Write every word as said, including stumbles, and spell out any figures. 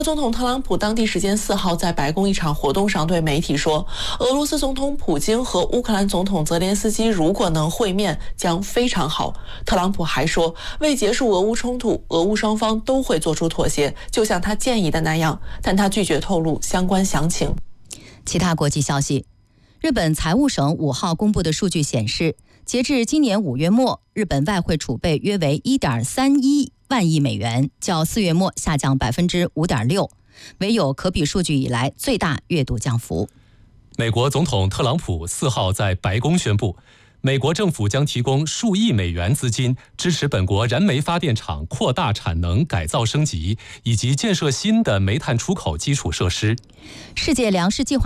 总统特朗普当地时间四号在白宫一场活动上对媒体说，俄罗斯总统普京和乌克兰总统泽连斯基如果能会面，将非常好。特朗普还说，为结束俄乌冲突，俄乌双方都会做出妥协，就像他建议的那样，但他拒绝透露相关详情。 其他国际消息，日本财务省五号公布的数据显示，截至今年五月末，日本外汇储备约为 一点三一万亿美元，较四月末下降 百分之五点六， 为有可比数据以来最大月度降幅。 美国总统特朗普四号在白宫宣布，美国政府将提供数亿美元资金，支持本国燃煤发电厂扩大产能、改造升级，以及建设新的煤炭出口基础设施。 世界粮食计划